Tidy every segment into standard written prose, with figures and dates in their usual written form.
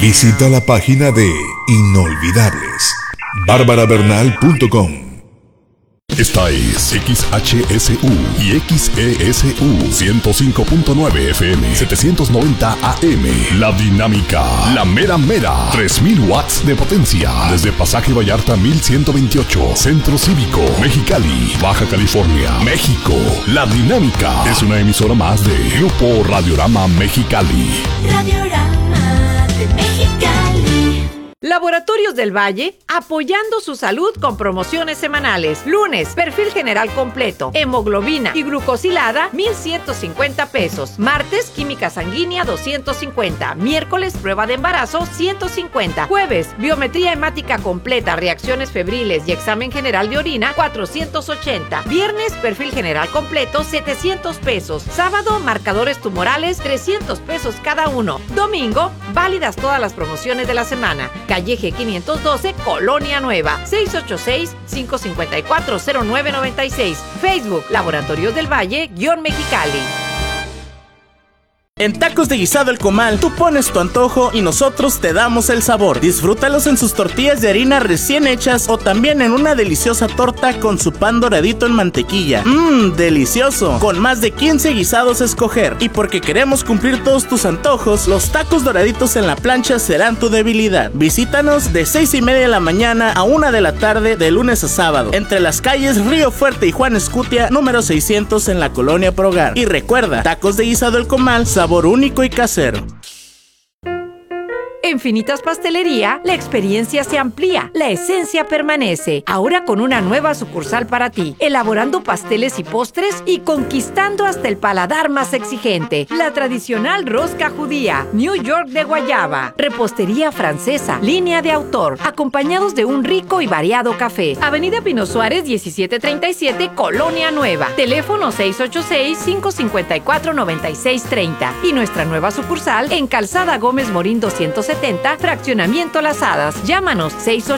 Visita la página de Inolvidables, barbarabernal.com. Esta es XHSU y XESU 105.9 FM 790 AM. La Dinámica, la mera mera, 3000 watts de potencia. Desde Pasaje Vallarta 1128, Centro Cívico, Mexicali, Baja California, México. La Dinámica es una emisora más de Grupo Radiorama Mexicali. Radiorama de Mexicali. Laboratorios del Valle, apoyando su salud con promociones semanales. Lunes, perfil general completo, hemoglobina y glucosilada, 1,150 pesos. Martes, química sanguínea, 250. Miércoles, prueba de embarazo, 150. Jueves, biometría hemática completa, reacciones febriles y examen general de orina, 480. Viernes, perfil general completo, 700 pesos. Sábado, marcadores tumorales, 300 pesos cada uno. Domingo, válidas todas las promociones de la semana. Calle G 512, Colonia Nueva, 686-554-0996. Facebook, Laboratorios del Valle, _Mexicali. En Tacos de Guisado El Comal, tú pones tu antojo y nosotros te damos el sabor. Disfrútalos en sus tortillas de harina recién hechas o también en una deliciosa torta con su pan doradito en mantequilla. ¡Delicioso! Con más de 15 guisados a escoger. Y porque queremos cumplir todos tus antojos, los tacos doraditos en la plancha serán tu debilidad. Visítanos de 6:30 de la mañana a 1 de la tarde de lunes a sábado, entre las calles Río Fuerte y Juan Escutia, número 600 en la Colonia Progar. Y recuerda, Tacos de Guisado El Comal, sabor único y casero. En Finitas Pastelería, la experiencia se amplía, la esencia permanece. Ahora con una nueva sucursal para ti, elaborando pasteles y postres y conquistando hasta el paladar más exigente. La tradicional rosca judía, New York de guayaba, repostería francesa, línea de autor, acompañados de un rico y variado café. Avenida Pino Suárez, 1737, Colonia Nueva. Teléfono 686-554-9630. Y nuestra nueva sucursal en Calzada Gómez Morín 270, Fraccionamiento Las Hadas. Llámanos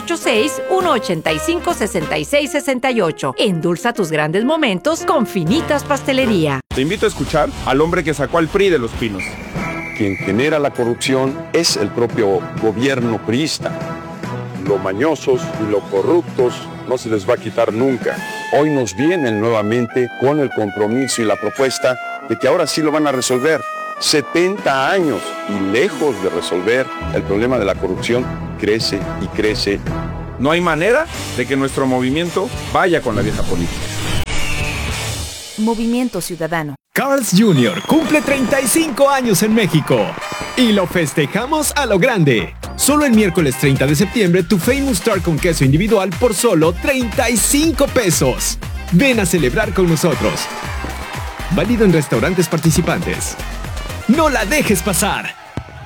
686-185-6668. Endulza tus grandes momentos con Finitas Pastelería. Te invito a escuchar al hombre que sacó al PRI de los pinos. Quien genera la corrupción es el propio gobierno priista. Lo mañosos y lo corruptos no se les va a quitar nunca. Hoy nos vienen nuevamente con el compromiso y la propuesta de que ahora sí lo van a resolver. 70 años y lejos de resolver el problema de la corrupción, crece y crece. No hay manera de que nuestro movimiento vaya con la vieja política. Movimiento Ciudadano. Carl's Jr. cumple 35 años en México y lo festejamos a lo grande. Solo el miércoles 30 de septiembre tu Famous Star con queso individual por solo 35 pesos. Ven a celebrar con nosotros. Válido en restaurantes participantes. ¡No la dejes pasar!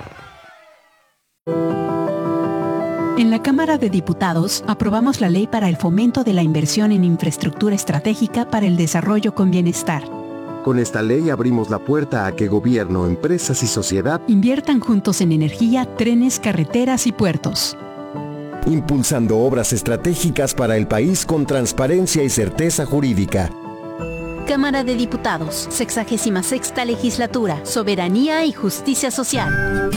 En la Cámara de Diputados aprobamos la Ley para el Fomento de la Inversión en Infraestructura Estratégica para el Desarrollo con Bienestar. Con esta ley abrimos la puerta a que gobierno, empresas y sociedad inviertan juntos en energía, trenes, carreteras y puertos. Impulsando obras estratégicas para el país con transparencia y certeza jurídica. Cámara de Diputados, 66ª Legislatura, Soberanía y Justicia Social.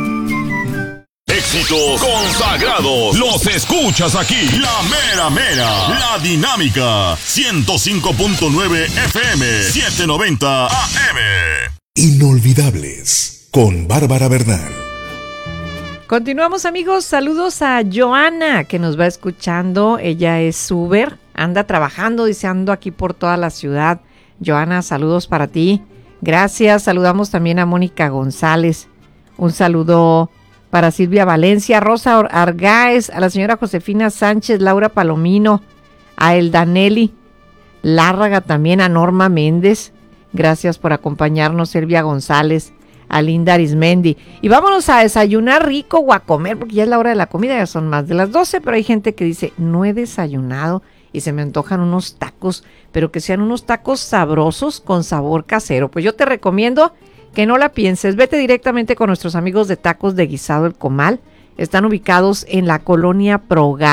Éxitos consagrados, los escuchas aquí. La mera mera, La Dinámica, 105.9 FM, 790 AM. Inolvidables, con Bárbara Bernal. Continuamos, amigos. Saludos a Joana, que nos va escuchando. Ella es Uber, anda trabajando, dice, ando aquí por toda la ciudad. Joana, saludos para ti. Gracias. Saludamos también a Mónica González. Un saludo para Silvia Valencia, Rosa Argáez, a la señora Josefina Sánchez, Laura Palomino, a Eldaneli Lárraga, también a Norma Méndez. Gracias por acompañarnos, Silvia González, a Linda Arismendi. Y vámonos a desayunar rico o a comer, porque ya es la hora de la comida, ya son más de las 12, pero hay gente que dice, no he desayunado y se me antojan unos tacos, pero que sean unos tacos sabrosos con sabor casero. Pues yo te recomiendo que no la pienses, vete directamente con nuestros amigos de Tacos de Guisado El Comal. Están ubicados en la Colonia Progar,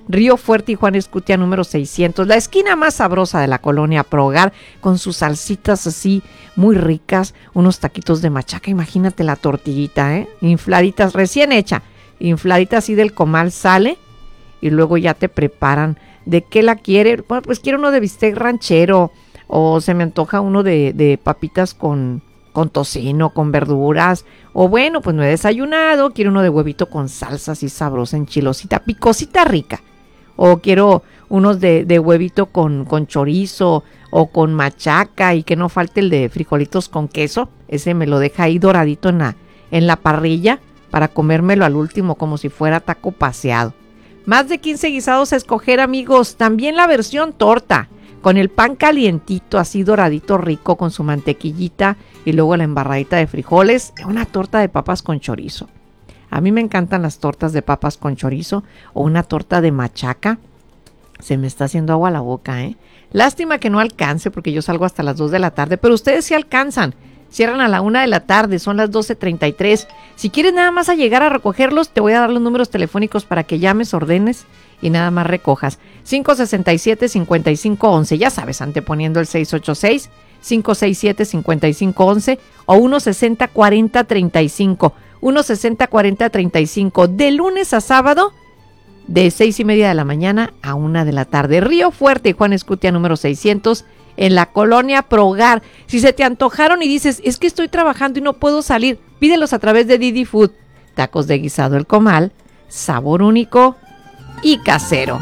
Río Fuerte y Juan Escutia número 600, la esquina más sabrosa de la colonia Prohogar, con sus salsitas así muy ricas, unos taquitos de machaca, imagínate la tortillita, infladitas, recién hecha, infladita así del comal, sale y luego ya te preparan. ¿De qué la quiere? Bueno, pues quiero uno de bistec ranchero, o se me antoja uno de papitas con tocino, con verduras, o bueno, pues no he desayunado, quiero uno de huevito con salsa así sabrosa, enchilosita, picosita rica, o quiero unos de huevito con chorizo, o con machaca, y que no falte el de frijolitos con queso, ese me lo deja ahí doradito en la parrilla, para comérmelo al último como si fuera taco paseado. Más de 15 guisados a escoger, amigos, también la versión torta, con el pan calientito, así doradito rico, con su mantequillita y luego la embarradita de frijoles, una torta de papas con chorizo. A mí me encantan las tortas de papas con chorizo o una torta de machaca. Se me está haciendo agua a la boca, ¿eh? Lástima que no alcance porque yo salgo hasta las 2 de la tarde, pero ustedes sí alcanzan. Cierran a la 1 de la tarde, son las 12:33. Si quieres nada más a llegar a recogerlos, te voy a dar los números telefónicos para que llames, ordenes y nada más recojas. 567-5511, ya sabes, anteponiendo el 686-567-5511 o 160-4035. 160-4035, de lunes a sábado, de 6:30 de la mañana a 1 de la tarde. Río Fuerte y Juan Escutia número 600, en la colonia Prohogar. Si se te antojaron y dices, es que estoy trabajando y no puedo salir, pídelos a través de Didi Food. Tacos de guisado El Comal, sabor único y casero.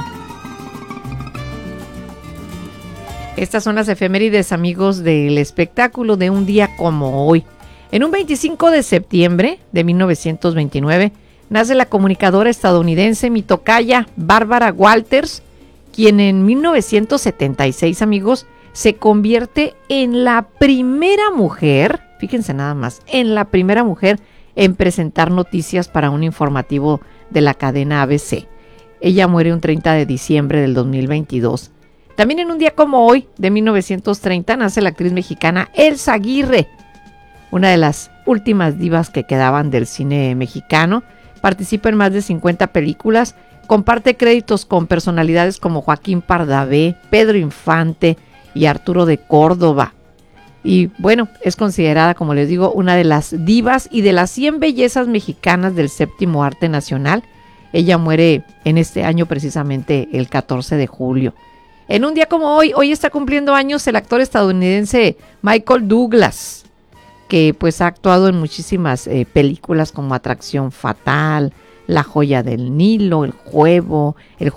Estas son las efemérides, amigos, del espectáculo de un día como hoy. En un 25 de septiembre de 1929, nace la comunicadora estadounidense mi tocaya Bárbara Walters, quien en 1976, amigos, se convierte en la primera mujer, fíjense nada más, en la primera mujer en presentar noticias para un informativo de la cadena ABC. Ella muere un 30 de diciembre del 2022. También en un día como hoy, de 1930, nace la actriz mexicana Elsa Aguirre, una de las últimas divas que quedaban del cine mexicano. Participa en más de 50 películas, comparte créditos con personalidades como Joaquín Pardavé, Pedro Infante y Arturo de Córdoba. Y bueno, es considerada, como les digo, una de las divas y de las 100 bellezas mexicanas del séptimo arte nacional. Ella muere en este año precisamente el 14 de julio. En un día como hoy está cumpliendo años el actor estadounidense Michael Douglas, que pues ha actuado en muchísimas películas como Atracción Fatal, La Joya del Nilo, El Juego,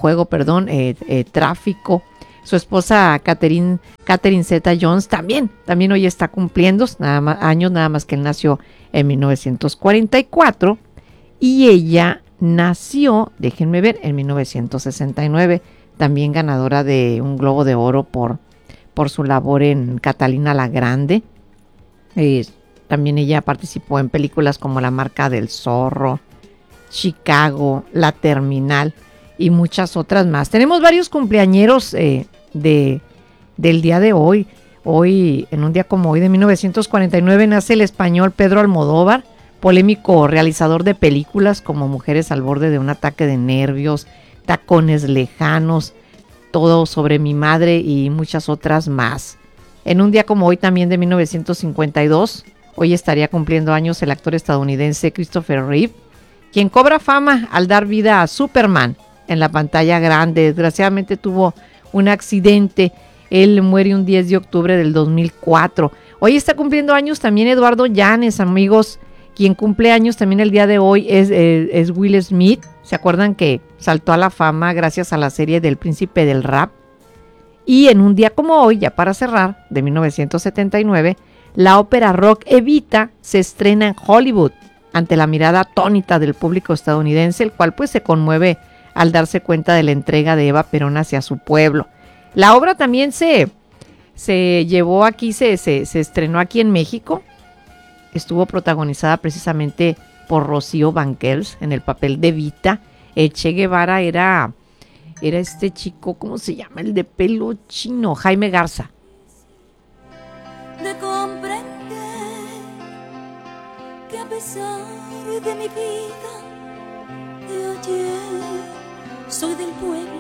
Tráfico. Su esposa Catherine Zeta-Jones también hoy está cumpliendo años, nada más que él nació en 1944 y ella nació, déjenme ver, en 1969, también ganadora de un Globo de Oro por su labor en Catalina la Grande. También ella participó en películas como La Marca del Zorro, Chicago, La Terminal y muchas otras más. Tenemos varios cumpleañeros del día de hoy. Hoy, en un día como hoy de 1949, nace el español Pedro Almodóvar, polémico realizador de películas como Mujeres al borde de un ataque de nervios, Tacones lejanos, Todo sobre mi madre y muchas otras más. En un día como hoy también de 1952, hoy estaría cumpliendo años el actor estadounidense Christopher Reeve, quien cobra fama al dar vida a Superman en la pantalla grande. Desgraciadamente tuvo un accidente. Él muere un 10 de octubre del 2004. Hoy está cumpliendo años también Eduardo Llanes, amigos. Quien cumple años también el día de hoy es Will Smith. ¿Se acuerdan que saltó a la fama gracias a la serie del Príncipe del Rap? Y en un día como hoy, ya para cerrar, de 1979, la ópera rock Evita se estrena en Hollywood ante la mirada atónita del público estadounidense, el cual pues se conmueve al darse cuenta de la entrega de Eva Perón hacia su pueblo. La obra también se llevó aquí, se estrenó aquí en México. Estuvo protagonizada precisamente por Rocío Banquels en el papel de Evita. Che Guevara era este chico, ¿cómo se llama? El de pelo chino, Jaime Garza. De comprender que a pesar de mi vida de ayer soy del pueblo.